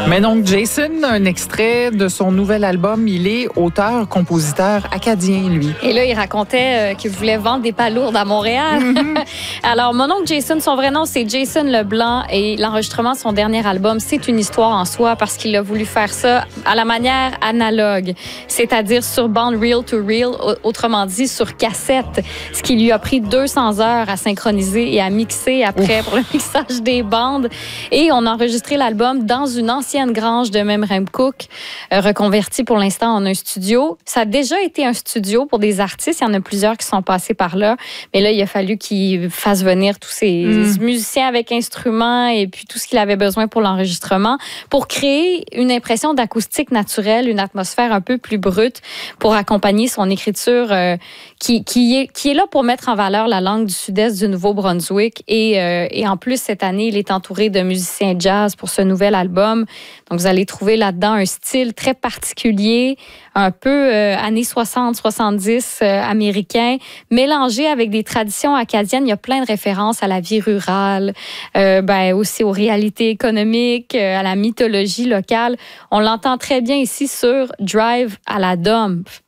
Mais donc, Jason, un extrait de son nouvel album, il est auteur-compositeur acadien, lui. Et là, il racontait qu'il voulait vendre des palourdes à Montréal. Alors, mon oncle Jason, son vrai nom, c'est Jason Leblanc et l'enregistrement de son dernier album, c'est une histoire en soi parce qu'il a voulu faire ça à la manière analogue, c'est-à-dire sur bande reel to reel, autrement dit sur cassette, ce qui lui a pris 200 heures à synchroniser et à mixer après pour le mixage des bandes. Et on a enregistré l'album dans une ancienne grange de Memramcook, reconvertie pour l'instant en un studio. Ça a déjà été un studio pour des artistes. Il y en a plusieurs qui sont passés par là. Mais là, il a fallu qu'il fasse venir tous ces musiciens avec instruments et puis tout ce qu'il avait besoin pour l'enregistrement pour créer une impression d'acoustique naturelle, une atmosphère un peu plus brute pour accompagner son écriture qui est là pour mettre en valeur la langue du sud-est du Nouveau-Brunswick. Et en plus, cette année, il est entouré de musiciens jazz pour ce nouvel album. Donc, vous allez trouver là-dedans un style très particulier, un peu années 60-70 américain, mélangé avec des traditions acadiennes. Il y a plein de références à la vie rurale, aussi aux réalités économiques, à la mythologie locale. On l'entend très bien ici sur Drive à la Dump.